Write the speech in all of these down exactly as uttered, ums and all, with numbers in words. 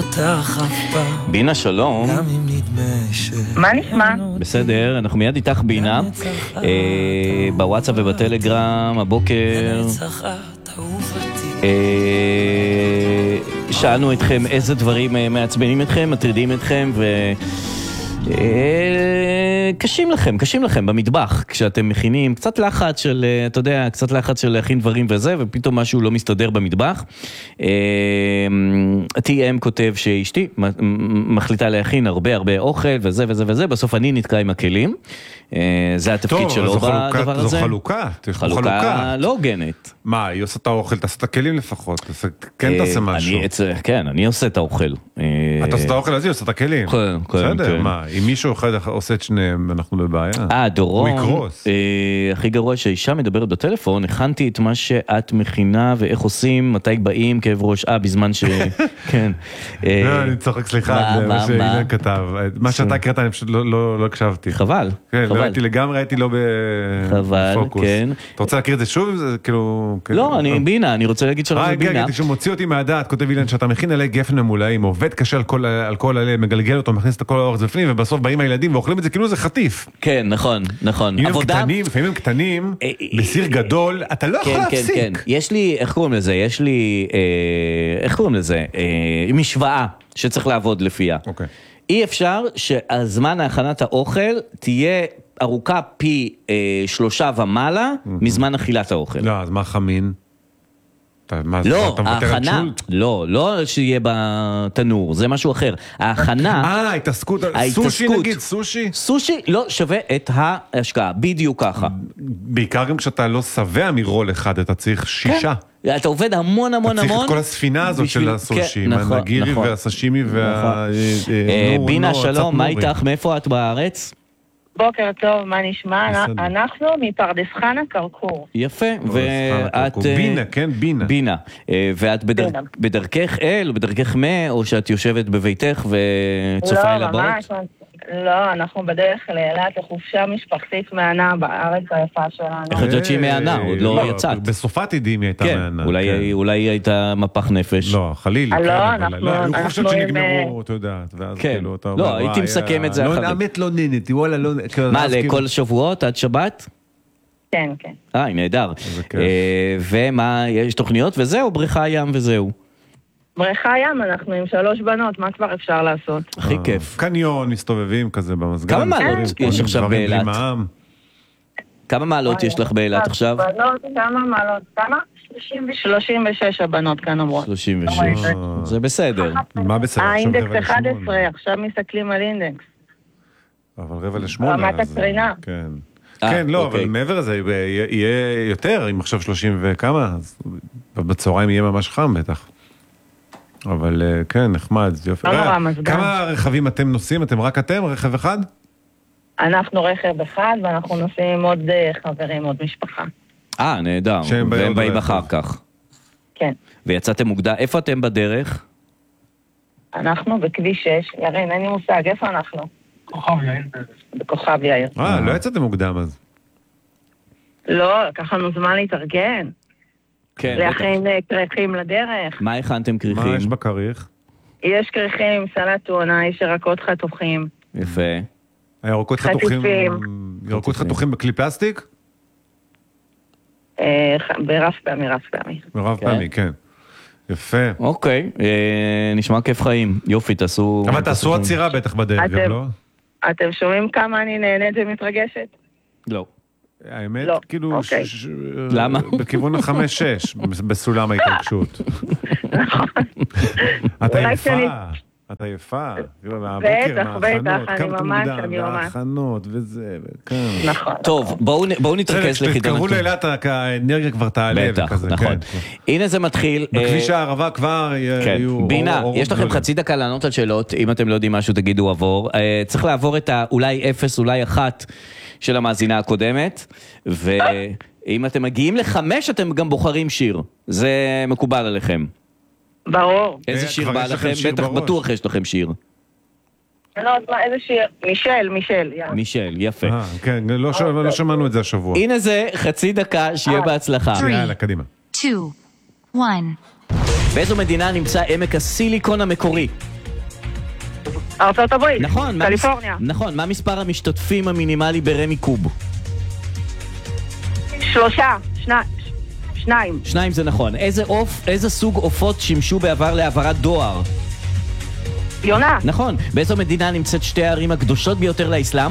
בינה, שלום. מה נשמע? בסדר, אנחנו מיד איתך בינה. בוואטסאפ ובטלגרם הבוקר שאלנו אתכם איזה דברים מעצבנים אתכם, מטרידים אתכם ו... קשים לכם, קשים לכם במטבח כשאתם מכינים קצת לחץ של, אתה יודע, קצת לחץ של להכין דברים וזה, ופתאום משהו לא מסתדר במטבח. טי אם כותב שאשתי מחליטה להכין הרבה הרבה אוכל וזה וזה וזה, בסוף אני נתקע עם הכלים. זה התפקיד שלו בדבר הזה. זו חלוקה, חלוקה לא הוגנת. מה, היא עושה את האוכל, תעשה את הכלים לפחות, כן תעשה משהו. כן, אני עושה את האוכל. אתה עושה את האוכל, אז היא עושה את הכלים. בסדר, מה, אם מישהו אחד עושה את שניהם, אנחנו בבעיה. אה, דורון, הכי גרוע שהאישה מדברת בטלפון, הכנתי את מה שאת מכינה ואיך עושים, מתי באים, כאב ראש, אה, בזמן ש... כן. לא, אני צוחק, סליחה, זה מה שאילן כתב. מה שאתה הקראת, אני פשוט לא הקשבתי. חבל. כן, לא הייתי לגמרי, הייתי לא בפוקוס. אתה רוצה להכיר את זה שוב? לא, אני בינה, אני רוצה להגיד שלום לבינה. רגע, שמוציא אותי מהדעת, כותב אילן, שאתה מכין עלי גפן ממולאים, עובד קשה על כל עלי, מגלגל אותו, מכניס את כל האורז בפנים, ובסוף באים הילדים ואוכלים את זה כאילו זה חטיף. כן, נכון, נכון. לפעמים הם קטנים, בסיר גדול, אתה לא יכול להפסיק. כן, כן, יש לי, איך קוראים לזה? יש לי, איך קוראים לזה? משוואה שצריך לעבוד לפיה. אוקיי. אי אפשר שהזמן ההכנת האוכל תהיה ארוכה פי אה, שלושה ומעלה mm-hmm. מזמן אכילת האוכל. לא, אז מה חמין? אתה, מה, לא, אתה ההכנה, לא, לא שיהיה בתנור, זה משהו אחר. ההכנה... אה, התעסקות, סושי נגיד, סושי? סושי לא שווה את ההשקעה, בדיוק ככה. בעיקר גם כשאתה לא שבע מרול אחד, אתה צריך שישה. כן. אתה עובד המון המון המון. אתה צריך את כל הספינה הזאת של הסושי, עם הנגירי והסשימי וה... בינה, שלום, מה איתך? מאיפה את בארץ? בוקר טוב, מה נשמע? אנחנו מפרדס חנה קרקור. יפה, ואת... בינה, כן, בינה. בינה. ואת בדרכך אל, או בדרכך מה, או שאת יושבת בביתך וצופה אל הבאות? לא, ממש. לא, אנחנו בדרך לאילת לחופשה משפחתית מהנה בארץ היפה שלנו. איך את יודעת שהיא מהנה? עוד לא יצאת. בסופת עידים היא הייתה מהנה. אולי היא הייתה מפח נפש. לא, חלילי. לא, אנחנו... היו חופשות שנגמרו, אתה יודעת. כן, לא, הייתי מסכם את זה אחרי. האמת לא נהנתי, וואלה לא... מה, לכל שבועות עד שבת? כן, כן. אה, נהדר. ומה, יש תוכניות וזהו, בריכה ים וזהו. בריכה ים, אנחנו עם שלוש בנות, מה כבר אפשר לעשות? הכי כיף. קניון, מסתובבים כזה במסגן. כמה מעלות יש עכשיו באילת? כמה מעלות יש לך באילת עכשיו? בנות, כמה מעלות? כמה? שלושים ושש הבנות כאן אומרות. שלושים ושש, זה בסדר. מה בסדר? האינדקס אחד עשרה, עכשיו מסתכלים על אינדקס. אבל רבע לשמונה. רמת הקרינה. כן. כן, לא, אבל מעבר לזה יהיה יותר, אם עכשיו שלושים וכמה, אז בצהריים יהיה ממש חם בטח. אבל כן, נחמד. כמה רכבים אתם נוסעים? אתם רק אתם? רכב אחד? אנחנו רכב אחד, ואנחנו נוסעים עם עוד חברים, עוד משפחה. אה, נהדר. והם באים אחר כך. כן. ויצאתם מוקדם. איפה אתם בדרך? אנחנו בכביש שש. ירין, אין לי מושג. איפה אנחנו? כוכב יאיר. בכוכב יאיר. אה, לא יצאתם מוקדם אז. לא, לקח לנו זמן להתארגן. להכין קריחים לדרך. מה הכנתם קריחים? מה יש בקריח? יש קריחים עם סלט טונה, יש ירקות חתוכים. יפה. הירקות חתוכים... ירקות חתוכים בכלי פלסטיק? ברף פעמי, רף פעמי. ברף פעמי, כן. יפה. אוקיי, נשמע כיף חיים. יופי, תעשו... אבל תעשו עצירה בטח בדרך, גם לא? אתם שומעים כמה אני נהנית ומתרגשת? לא. האמת, כאילו, למה? בכיוון החמש שש, בסולם ההתרגשות. אתה יפה, אתה יפה. בטח, בטח, אני ממש, אני ממש. והכנות וזה, וכן. נכון. טוב, בואו נתרכז לחידון. תתקרבו לאילת, האנרגיה כבר תעלה. בטח, נכון. הנה זה מתחיל. בכביש הערבה כבר יהיו... בינה, יש לכם חצי דקה לענות על שאלות, אם אתם לא יודעים משהו תגידו עבור. צריך לעבור את האולי אפס, אולי אחת. של המאזינה הקודמת, ואם אתם מגיעים לחמש, אתם גם בוחרים שיר. זה מקובל עליכם. ברור. איזה שיר בא לכם? בטח, בטוח יש לכם שיר. לא, איזה שיר? מישל, מישל. מישל, יפה. כן, לא שמענו את זה השבוע. הנה זה חצי דקה, שיהיה בהצלחה. יאללה, קדימה. two, one. באיזו מדינה נמצא עמק הסיליקון המקורי? ארצות הברית. נכון. קליפורניה. נכון, מה מספר המשתתפים המינימלי ברמי קוב? שלושה. שניים. שניים זה נכון. איזה עוף, איזה סוג עופות שימשו בעבר להעברת דואר? יונה. נכון. באיזו מדינה נמצאת שתי הערים הקדושות ביותר לאסלאם?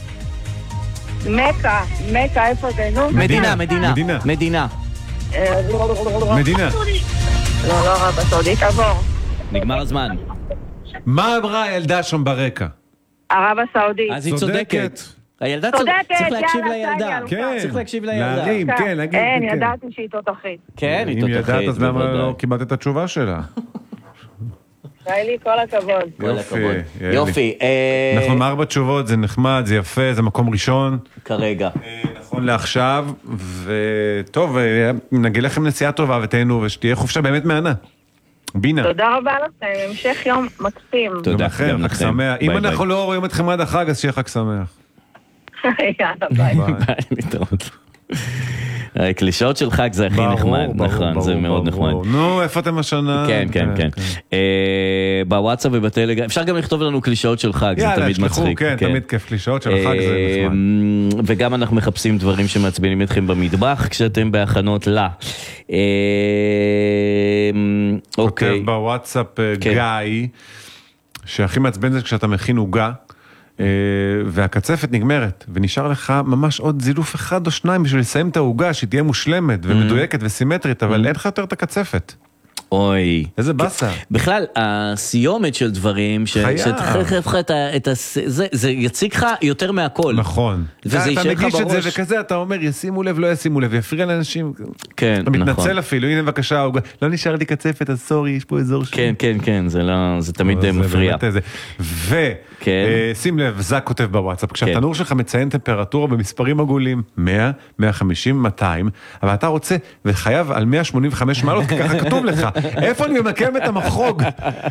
מקה. מקה, איפה זה? נו. מדינה, מדינה. מדינה. מדינה. מדינה. לא, לא רב, הסעודית עבור. נגמר הזמן. מה אמרה הילדה שם ברקע? ערב הסעודית. אז היא צודקת. הילדה צודקת, צריך להקשיב לילדה. כן. צריך להקשיב לילדה. להרים, כן, להגיד. אין, ידעתי שהיא תותחית. כן, היא אם תותחית. ידעת, אז למה לא קיבלת את התשובה שלה? ראילי, כל הכבוד. כל הכבוד. יופי. יופי. אה, אנחנו עם ארבע תשובות, זה נחמד, זה יפה, זה מקום ראשון. כרגע. נכון לעכשיו, וטוב, נגיד לכם נסיעה טובה ותהנו, ושתהיה חופשה באמת מהנה. בינה. תודה רבה לכם, המשך יום מקסים. תודה. גם לכם, גם חג לכם. שמח. אם ביי, ביי. אנחנו לא רואים אתכם עד החג, אז שיהיה חג שמח. יאללה, ביי. ביי. ביי, להתראות. הקלישאות של חג זה הכי ברור, נחמד, ברור, נכון, זה ברור, מאוד ברור. נחמד. נו, איפה אתם השנה? כן, כן, כן. אה, בוואטסאפ ובטלגרם, אפשר גם לכתוב לנו קלישאות של חג, זה יאללה, תמיד תשלחו, מצחיק. כן, תמיד כיף קלישאות של החג, זה אה, נחמד. וגם אנחנו מחפשים דברים שמעצבנים אתכם במטבח, כשאתם בהכנות לה. אה, אוקיי. כותב בוואטסאפ אה, כן. גיא, שהכי מעצבן זה כשאתה מכין עוגה, אה, והקצפת נגמרת, ונשאר לך ממש עוד זילוף אחד או שניים בשביל לסיים את העוגה, שהיא תהיה מושלמת ומדויקת וסימטרית, אבל אין לך יותר את הקצפת. אוי. איזה בסה. בכלל, הסיומת של דברים, ש- חייב. שתחלק לך את ה... את ה- זה, זה יציג לך יותר מהכל. נכון. וזה אתה יישאר לך מגיש את זה בראש. וכזה, אתה אומר, ישימו לב, לא ישימו לב, יפריע לאנשים. כן, אתה מתנצל נכון. אפילו, הנה בבקשה, העוגה. לא נשאר לי קצפת, אז סורי, יש פה אזור שם. כן, כן, כן, זה לא... זה תמיד מפריע. כן. ושים לב, זק כותב בוואטסאפ, כן. כשהתנור שלך מציין טמפרטורה במספרים עגולים, מאה, מאה וחמישים, מאתיים, אבל אתה רוצה וחייב על מאה שמונים וחמש מעלות, כי ככה כתוב לך. איפה אני ממקם את המחוג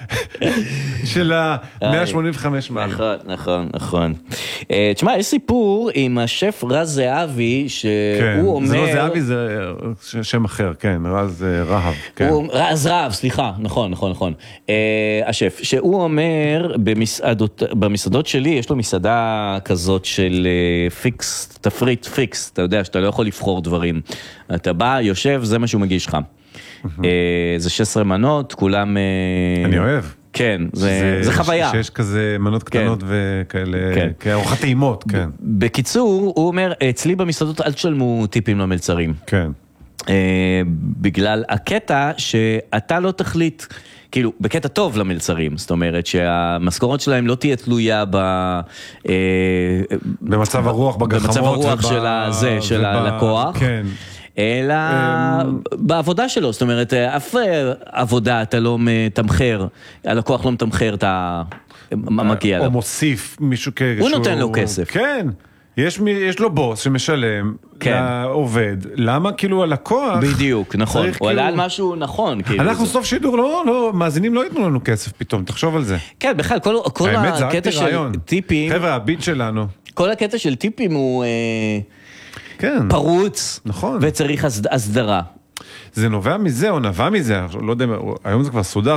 של ה-מאה שמונים וחמש מעלות? נכון, נכון, נכון. אה, תשמע, יש סיפור עם השף רז זהבי, כן, שהוא אומר... זה לא זהבי, זה שם אחר, כן, רז רהב, כן. הוא- רז רהב, סליחה, נכון, נכון, נכון. אה, השף, שהוא אומר, במסעדות, במסעדות שלי, יש לו מסעדה כזאת של אה, פיקס, תפריט פיקס, אתה יודע שאתה לא יכול לבחור דברים. אתה בא, יושב, זה מה שהוא מגיש לך. אה, זה שש עשרה מנות, כולם... אה, אני אוהב. כן, זה, זה חוויה. שיש כזה מנות קטנות וכאלה, כן. כארוחת טעימות, כן. בקיצור, הוא אומר, אצלי במסעדות אל תשלמו טיפים למלצרים. כן. אה, בגלל הקטע שאתה לא תחליט, כאילו, בקטע טוב למלצרים, זאת אומרת שהמשכורת שלהם לא תהיה תלויה ב... אה, במצב הרוח, בגחמות. במצב הרוח וב- של הזה, של וב- הלקוח. כן. אלא בעבודה שלו, זאת אומרת, אף עבודה אתה לא מתמחר, הלקוח לא מתמחר את ה... מה מגיע לו. או מוסיף מישהו כשהוא... הוא נותן לו כסף. כן. יש, מי, יש לו בוס שמשלם כן. לעובד. למה כאילו הלקוח... בדיוק, נכון. צריך הוא עלה כאילו- על משהו נכון. כאילו אנחנו זה. סוף שידור, לא, לא, מאזינים לא ייתנו לנו כסף פתאום, תחשוב על זה. כן, בכלל, כל, כל האמת, הקטע זרקתי של רעיון. טיפים, חבר'ה, הביט שלנו. כל הקטע של טיפים הוא אה, כן. פרוץ, נכון. וצריך הסד- הסדרה. זה נובע מזה או נבע מזה, לא יודע, היום זה כבר סודר,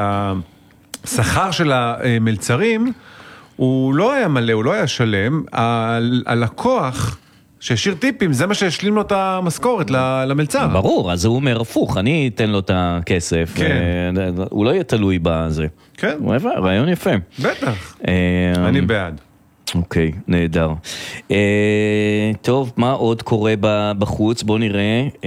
שהשכר של המלצרים הוא לא היה מלא, הוא לא היה שלם, ה- הלקוח שהשאיר טיפים, זה מה שהשלים לו את המשכורת ל- למלצר. ברור, אז הוא אומר הפוך, אני אתן לו את הכסף, כן. אה, הוא לא יהיה תלוי בזה. כן. הוא יפה, רעיון יפה. בטח. אה, אני בעד. אוקיי, נהדר. אה, טוב, מה עוד קורה ב- בחוץ? בוא נראה. אה,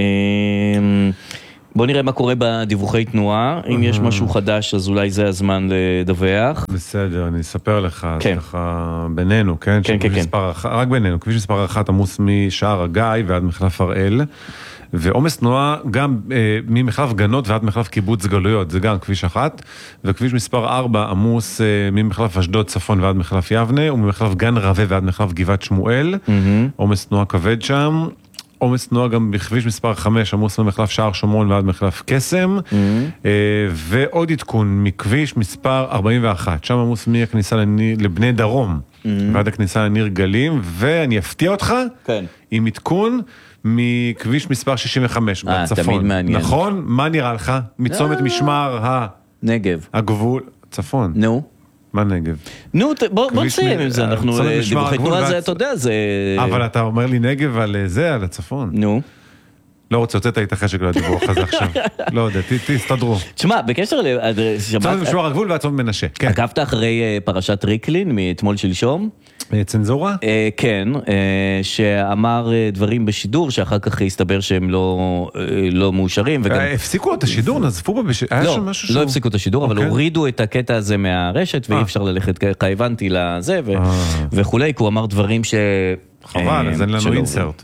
בוא נראה מה קורה בדיווחי תנועה. אם יש משהו חדש, אז אולי זה הזמן לדווח. בסדר, אני אספר לך, אז כן. ככה בינינו, כן? כן, כן, שכביש כן. מספר אחת- רק בינינו, כביש מספר אחת עמוס משער הגיא ועד מחלף הראל, ועומס תנועה גם אה, ממחלף גנות ועד מחלף קיבוץ גלויות, זה גם כביש אחת, וכביש מספר ארבע עמוס אה, ממחלף אשדוד צפון ועד מחלף יבנה, וממחלף גן רווה ועד מחלף גבעת שמואל, עומס תנועה כבד שם. עומס תנועה גם בכביש מספר חמש, עמוס ממחלף שער שומרון ועד מחלף קסם, אה, ועוד עדכון מכביש מספר ארבעים ואחת, שם עמוס מהכניסה לניר- לבני דרום, ועד הכניסה לניר גלים, ואני אפתיע אותך, כן. עם עדכון מכביש מספר שישים וחמש, אה, בצפון. תמיד מעניין. נכון? מה נראה לך? מצומת משמר ה- נגב. הגבול, צפון. נו. מה נגב? נו, בוא נסיים עם זה, אנחנו דיווחי תנועה זה, אתה יודע, זה... אבל אתה אומר לי נגב על זה, על הצפון. נו. לא רוצה לצאת את החשק לדיווח הזה עכשיו. לא יודע, תסתדרו. תשמע, בקשר ל... צפון משמר הגבול והצפון מנשה. עקבת אחרי פרשת ריקלין מאתמול שלשום? צנזורה? כן, שאמר דברים בשידור, שאחר כך הסתבר שהם לא מאושרים. הפסיקו את השידור, נזפו בה בשידור? לא, לא הפסיקו את השידור, אבל הורידו את הקטע הזה מהרשת, ואי אפשר ללכת ככה, הבנתי לזה, וכולי, כי הוא אמר דברים ש... חבל, אז אין לנו אינסרט.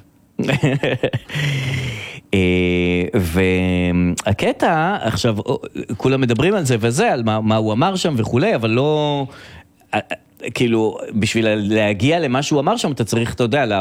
והקטע, עכשיו, כולם מדברים על זה וזה, על מה הוא אמר שם וכולי, אבל לא... כאילו, בשביל להגיע למה שהוא אמר שם, אתה צריך, אתה יודע,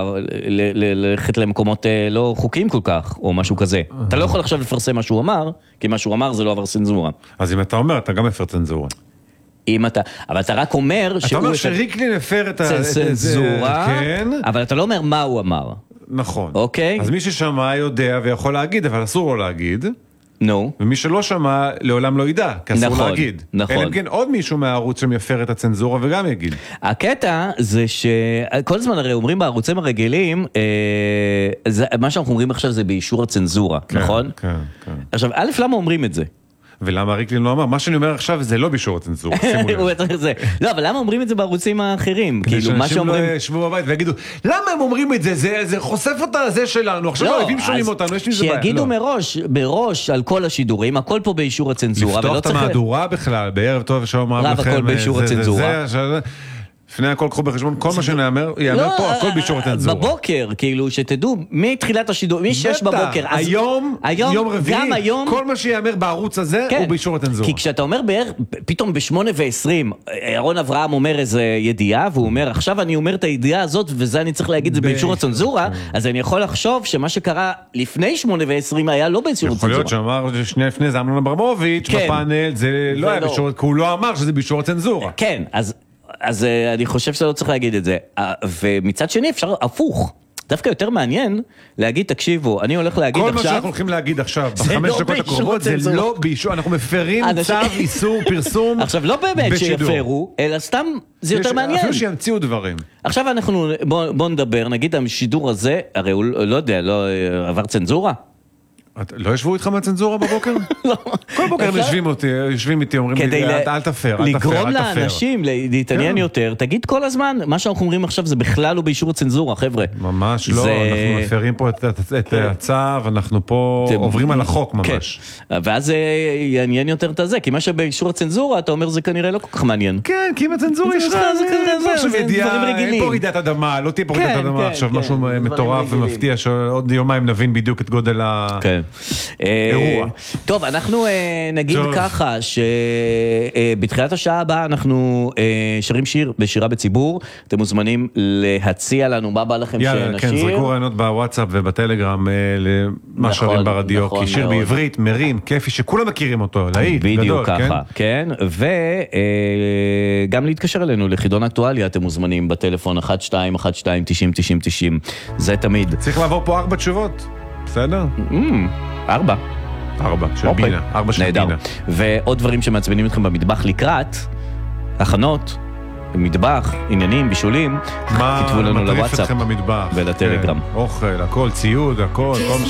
ללכת למקומות לא חוקיים כל כך, או משהו כזה. אתה לא יכול עכשיו לפרסם מה שהוא אמר, כי מה שהוא אמר זה לא עבר צנזורה. אז אם אתה אומר, אתה גם מפר צנזורה. אם אתה, אבל אתה רק אומר... אתה אומר שריקלין הפר את הצנזורה, אבל אתה לא אומר מה הוא אמר. נכון. אוקיי? אז מי ששמע יודע ויכול להגיד, אבל אסור לו להגיד. נו. ומי שלא שמע, לעולם לא ידע, כי אסור נכון, להגיד. נכון. אלא אם כן עוד מישהו מהערוץ שמפר את הצנזורה וגם יגיד. הקטע זה שכל הזמן הרי אומרים בערוצים הרגילים, אה, זה, מה שאנחנו אומרים עכשיו זה באישור הצנזורה, כן, נכון? כן, כן. עכשיו, א', למה אומרים את זה? ולמה ריקלין לא אמר? מה שאני אומר עכשיו זה לא באישור הצנזורה, שימו לב. לא, אבל למה אומרים את זה בערוצים האחרים? כדי שאנשים לא ישבו בבית ויגידו, למה הם אומרים את זה? זה חושף אותה זה שלנו, עכשיו לא, אוהבים שומעים אותנו, יש לי זה בעיה. שיגידו מראש, בראש על כל השידורים, הכל פה באישור הצנזורה. לפתוח את המהדורה בכלל, בערב טוב ושלום רב לכם. רב הכל באישור הצנזורה. לפני הכל קחו בחשבון, כל מה שנאמר, יאמר פה, הכל באישור הצנזורה. בבוקר, כאילו, שתדעו, מתחילת השידור, מ-שש בבוקר. היום, יום רביעי, כל מה שיאמר בערוץ הזה, הוא באישור הצנזורה. כי כשאתה אומר בערך, פתאום ב-שמונה ועשרים, אהרון אברהם אומר איזה ידיעה, והוא אומר, עכשיו אני אומר את הידיעה הזאת, וזה אני צריך להגיד, זה באישור הצנזורה, אז אני יכול לחשוב שמה שקרה לפני שמונה ועשרים היה לא באישור הצנזורה. יכול להיות שאמר שני לפני זה אמנון אברמוביץ' בפאנל, זה לא היה באישור, כי הוא לא אמר שזה באישור הצנזורה. כן, אז אז אני חושב שאתה לא צריך להגיד את זה. ומצד שני אפשר הפוך. דווקא יותר מעניין להגיד, תקשיבו, אני הולך להגיד עכשיו... כל מה שאנחנו הולכים להגיד עכשיו, בחמש דקות הקרובות, זה לא באישור, אנחנו מפרים צו איסור פרסום בשידור. עכשיו, לא באמת שיפרו, אלא סתם זה יותר מעניין. אפילו שימציאו דברים. עכשיו אנחנו, בואו נדבר, נגיד השידור הזה, הרי הוא לא יודע, לא עבר צנזורה? לא ישבו איתך מהצנזורה בבוקר? לא. כל בוקר הם יושבים אותי, יושבים איתי, אומרים לי, אל תפר, אל תפר, אל תפר. לגרום לאנשים להתעניין יותר, תגיד כל הזמן, מה שאנחנו אומרים עכשיו זה בכלל לא באישור הצנזורה, חבר'ה. ממש לא, אנחנו מפרים פה את הצו, אנחנו פה עוברים על החוק ממש. ואז זה יעניין יותר את זה, כי מה שבאישור הצנזורה, אתה אומר, זה כנראה לא כל כך מעניין. כן, כי אם הצנזורה ישרה, זה דברים פה רעידת אדמה, לא תהיה פה רעידת אדמה, עכשיו משהו מטורף ומפתיע שעוד יומיים נבין בדיוק את גודל ה... אירוע. טוב, אנחנו נגיד ככה שבתחילת השעה הבאה אנחנו שרים שיר בשירה בציבור, אתם מוזמנים להציע לנו מה בא לכם שנשיר. כן, זרקו רעיונות בוואטסאפ ובטלגרם למה שרים ברדיו, כי שיר בעברית, מרים, כיפי, שכולם מכירים אותו, להיט, גדול, בדיוק ככה, כן, וגם להתקשר אלינו לחידון אקטואליה, אתם מוזמנים בטלפון אחת שתיים אחת שתיים תשעים תשעים תשעים, זה תמיד. צריך לעבור פה ארבע תשובות. בסדר? ארבע. ארבע, של בינה. ארבע של בינה. ועוד דברים שמעצבנים אתכם במטבח לקראת, הכנות, מטבח, עניינים, בישולים, כתבו לנו לוואטסאפ ולטלגרם. אוכל, הכל, ציוד, הכל, כל מה